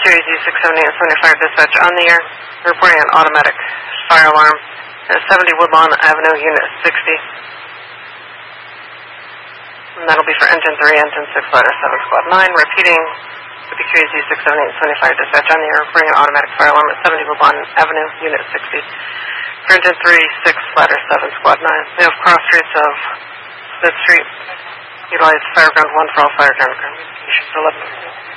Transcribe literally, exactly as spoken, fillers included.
Q A Z six seventy-eight and seventy-five dispatch on the air, reporting an automatic fire alarm at seventy Woodlawn Avenue, Unit sixty. And that'll be for engine three, engine six, ladder seven, squad nine. Repeating with the Q A Z six seventy-eight and seventy-five dispatch on the air, reporting an automatic fire alarm at seventy Woodlawn Avenue, Unit sixty. For engine three, six, ladder seven, squad nine. We have cross streets of Smith Street. Utilize Fireground one for all fire ground communications. eleven.